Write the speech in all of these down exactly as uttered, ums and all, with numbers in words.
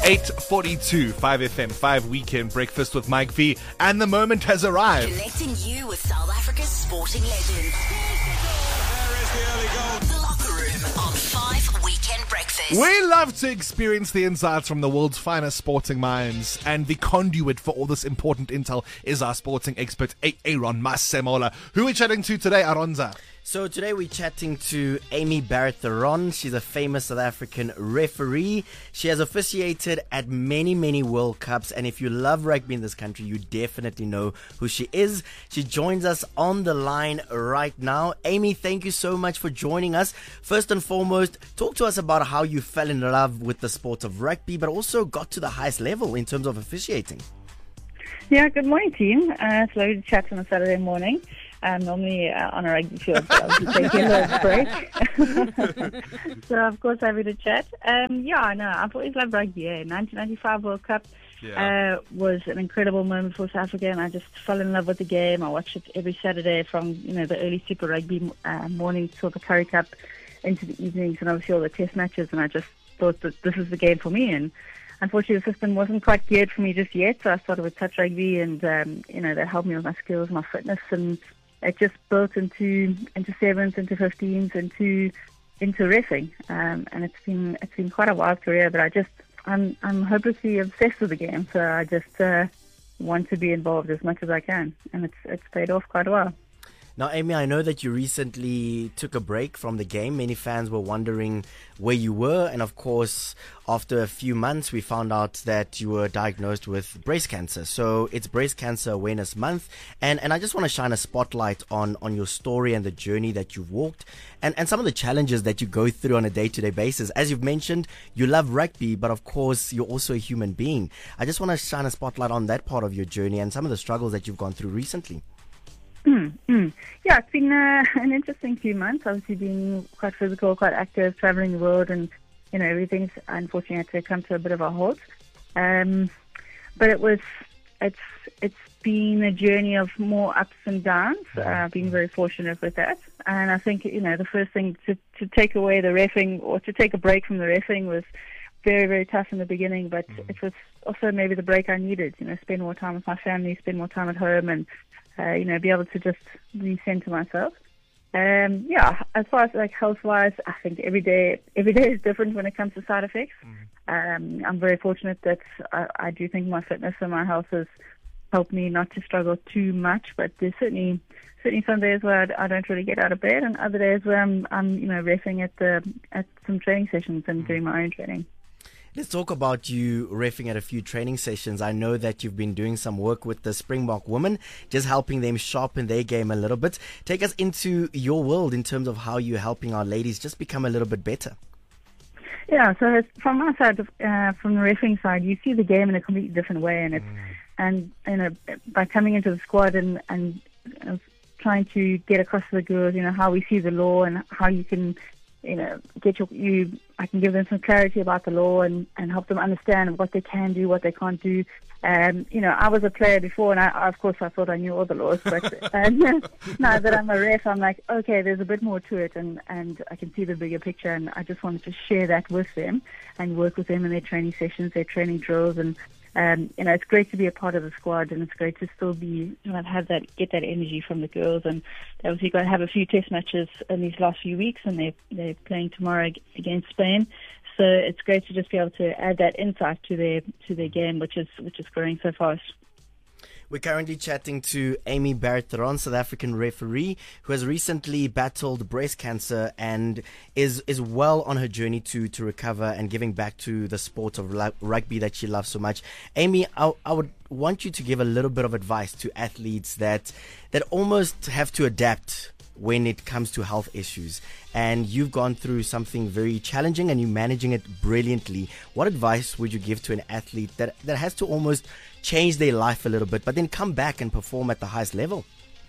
eight forty-two, five F M, five Weekend Breakfast with Mike V. And the moment has arrived. Connecting you with South Africa's sporting legends. There is the early goal. The Locker Room on five Weekend Breakfast. We love to experience the insights from the world's finest sporting minds. And the conduit for all this important intel is our sporting expert, Aaron Masemola. Who are we chatting to today, Aronza? So today we're chatting to Amy Barrett-Theron. She's a famous South African referee. She has officiated at many, many World Cups. And if you love rugby in this country, you definitely know who she is. She joins us on the line right now. Amy, thank you so much for joining us. First and foremost, talk to us about how you fell in love with the sport of rugby, but also got to the highest level in terms of officiating. Yeah, good morning, team. Uh, it's lovely to chat on a Saturday morning. I'm normally uh, on a rugby field, so I'll be taking a little break. So, of course, happy to chat. Um, yeah, no, I've always loved rugby. Eh? nineteen ninety-five World Cup yeah. uh, was an incredible moment for South Africa, and I just fell in love with the game. I watched it every Saturday from, you know, the early Super Rugby uh, mornings till the Currie Cup into the evenings, and obviously all the Test matches, and I just thought that this is the game for me. And unfortunately, the system wasn't quite geared for me just yet, so I started with touch rugby, and, um, you know, that helped me with my skills, my fitness, and it just built into into sevens, into fifteens, into into reffing, um, and it's been it's been quite a wild career. But I just I'm I'm hopelessly obsessed with the game, so I just uh, want to be involved as much as I can, and it's it's paid off quite well. Now, Amy, I know that you recently took a break from the game. Many fans were wondering where you were. And of course, after a few months, we found out that you were diagnosed with breast cancer. So it's Breast Cancer Awareness Month. And, and I just want to shine a spotlight on, on your story and the journey that you've walked and, and some of the challenges that you go through on a day-to-day basis. As you've mentioned, you love rugby, but of course, you're also a human being. I just want to shine a spotlight on that part of your journey and some of the struggles that you've gone through recently. Mm, mm. Yeah, it's been uh, an interesting few months. Obviously, been quite physical, quite active, traveling the world, and you know everything's unfortunately had to come to a bit of a halt. Um, but it was, it's it's been a journey of more ups and downs. Uh, I've been very fortunate with that, and I think you know the first thing to to take away the reffing or to take a break from the reffing was very very tough in the beginning, but it was also maybe the break I needed. You know, spend more time with my family, spend more time at home, and Uh, you know, be able to just recenter myself. Um, yeah, as far as like health-wise, I think every day, every day is different when it comes to side effects. Mm-hmm. Um, I'm very fortunate that I, I do think my fitness and my health has helped me not to struggle too much. But there's certainly, certainly some days where I, I don't really get out of bed, and other days where I'm, I'm, you know, reffing at the at some training sessions and mm-hmm. doing my own training. Let's talk about you reffing at a few training sessions. I know that you've been doing some work with the Springbok women, just helping them sharpen their game a little bit. Take us into your world in terms of how you're helping our ladies just become a little bit better. Yeah, so from my side, uh, from the reffing side, you see the game in a completely different way, and it's mm. and you know by coming into the squad and and uh, trying to get across to the girls, you know how we see the law and how you can. You know, get your you. I can give them some clarity about the law and, and help them understand what they can do, what they can't do. Um, you know, I was a player before, and I, of course, I thought I knew all the laws. But uh, now that I'm a ref, I'm like, okay, there's a bit more to it, and, and I can see the bigger picture. And I just wanted to share that with them and work with them in their training sessions, their training drills, and um, you know, it's great to be a part of the squad, and it's great to still be, you know, have that, get that energy from the girls. And they obviously got to have a few test matches in these last few weeks, and they're they're playing tomorrow against Spain. So it's great to just be able to add that insight to their to their game, which is which is growing so fast. We're currently chatting to Amy Barrett-Theron, South African referee, who has recently battled breast cancer and is is well on her journey to, to recover and giving back to the sport of rugby that she loves so much. Amy, I, I would want you to give a little bit of advice to athletes that that almost have to adapt when it comes to health issues. And you've gone through something very challenging and you're managing it brilliantly. What advice would you give to an athlete that, that has to almost change their life a little bit, but then come back and perform at the highest level?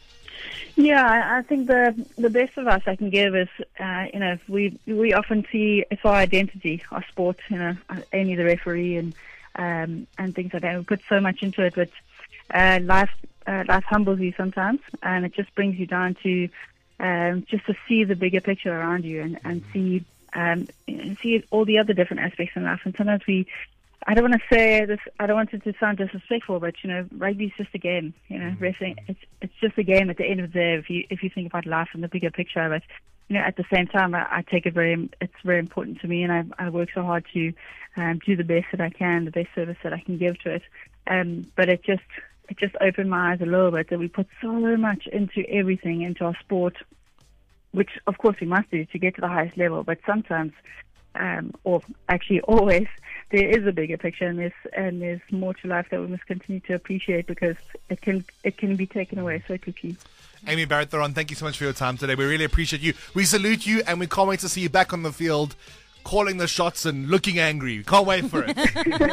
Yeah, I I think the the best advice I can give is, uh, you know, we we often see it's our identity, our sport, you know, Amy the referee and um, and things like that. We put so much into it, but uh, life uh, life humbles you sometimes, and it just brings you down to um, just to see the bigger picture around you and and see um, see all the other different aspects in life. And sometimes we I don't want to say this. I don't want it to sound disrespectful, but you know, rugby is just a game. You know, wrestling it's it's just a game. At the end of the day, if you if you think about life in the bigger picture, but you know, at the same time, I, I take it very. It's very important to me, and I I work so hard to um, do the best that I can, the best service that I can give to it. Um, but it just it just opened my eyes a little bit that we put so much into everything, into our sport, which of course we must do to get to the highest level. But sometimes, um, or actually always, there is a bigger picture, and there's and there's more to life that we must continue to appreciate, because it can it can be taken away so quickly. Amy Barrett-Theron, thank you so much for your time today. We really appreciate you. We salute you, and we can't wait to see you back on the field, calling the shots and looking angry. Can't wait for it.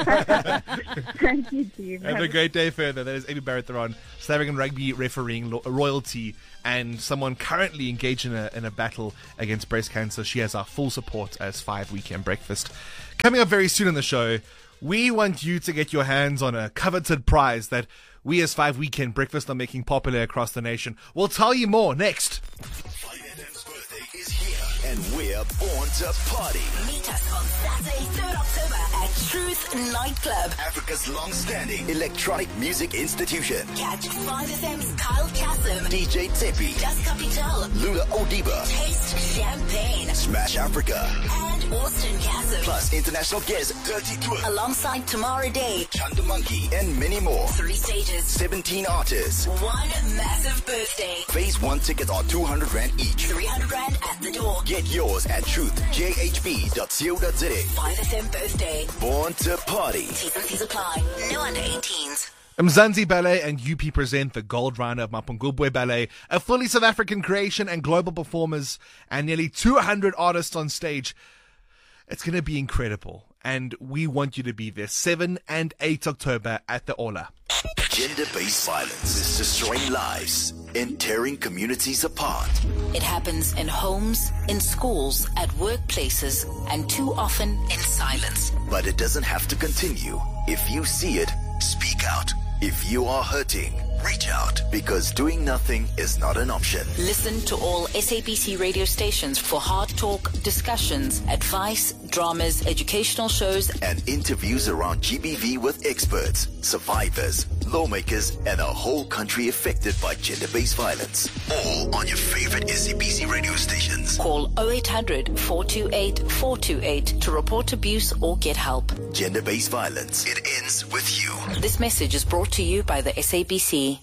Thank you, Steve. Have a great day further. That is Amy Barrett-Theron, South African rugby refereeing lo- royalty, and someone currently engaged in a in a battle against breast cancer. She has our full support as Five Weekend Breakfast. Coming up very soon on the show, we want you to get your hands on a coveted prize that we as Five Weekend Breakfast are making popular across the nation. We'll tell you more next. five F M's birthday is here, and we're born to party. Meet us on Saturday, third of October at Truth Nightclub, Africa's long-standing electronic music institution. Catch five F M's Kyle Kasem, D J Tippy, Jessica Pitel, Lula Odiba, Taste Champagne, Smash Africa, and Austin Kasem. Plus international guest Dirty Twill, alongside Tamara Day, Chanda Monkey, and many more. Three stages, seventeen artists, one massive birthday. Phase one tickets are two hundred rand each. three hundred rand at the door. Get yours at truth j h b dot co dot z a. five F M birthday. Born to party. T's and C's apply. No under eighteens. Mzansi Ballet and U P present the Gold Round of Mapungubwe Ballet, a fully South African creation and global performers and nearly two hundred artists on stage. It's going to be incredible, and we want you to be there. seventh and eighth October at the Ola. Gender-based violence is destroying lives and tearing communities apart. It happens in homes, in schools, at workplaces, and too often in silence. But it doesn't have to continue. If you see it, speak out. If you are hurting, reach out, because doing nothing is not an option. Listen to all S A B C radio stations for hard talk, discussions, advice, dramas, educational shows, and interviews around G B V with experts, survivors, lawmakers, and a whole country affected by gender-based violence. All on your favorite S A B C radio stations. Call oh eight hundred, four two eight, four two eight to report abuse or get help. Gender-based violence. It ends with you. This message is brought to you by the S A B C.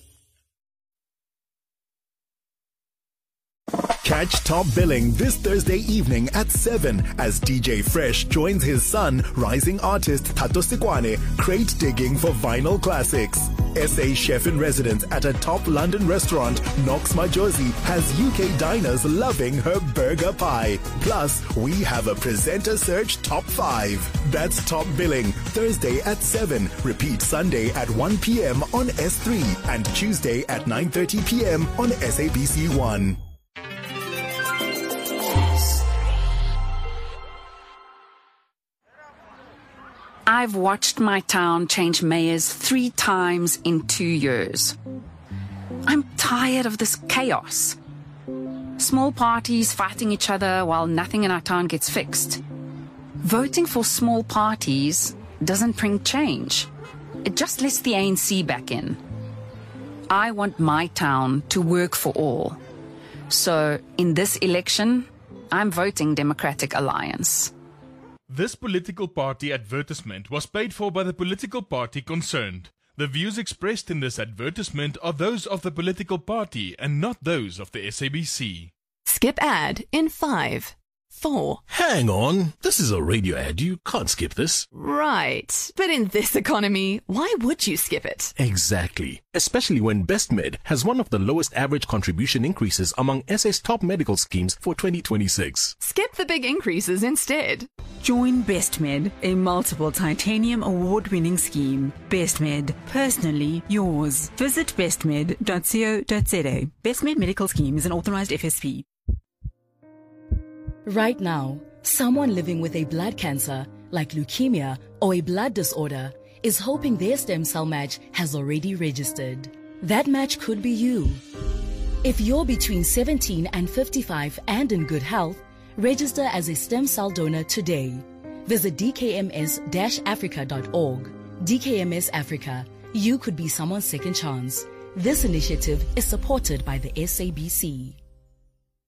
Catch Top Billing this Thursday evening at seven as D J Fresh joins his son, rising artist Tato Sikwane, crate digging for vinyl classics. S A chef-in-residence at a top London restaurant, Knox Majosi, has U K diners loving her burger pie. Plus, we have a presenter search top five. That's Top Billing, Thursday at seven. Repeat Sunday at one p.m. on S three and Tuesday at nine thirty p.m. on S A B C one. I've watched my town change mayors three times in two years. I'm tired of this chaos. Small parties fighting each other while nothing in our town gets fixed. Voting for small parties doesn't bring change. It just lets the A N C back in. I want my town to work for all. So, in this election, I'm voting Democratic Alliance. This political party advertisement was paid for by the political party concerned. The views expressed in this advertisement are those of the political party and not those of the S A B C. Skip ad in five, four. Hang on, this is a radio ad. You can't skip this. Right, but in this economy, why would you skip it? Exactly, especially when BestMed has one of the lowest average contribution increases among S A's top medical schemes for twenty twenty-six. Skip the big increases instead. Join BestMed, a multiple titanium award-winning scheme. BestMed, personally yours. Visit bestmed dot co dot z a. BestMed Medical Scheme is an authorized F S P. Right now, someone living with a blood cancer, like leukemia or a blood disorder, is hoping their stem cell match has already registered. That match could be you. If you're between seventeen and fifty-five and in good health, register as a stem cell donor today. Visit d k m s dash africa dot org. D K M S Africa. You could be someone's second chance. This initiative is supported by the S A B C.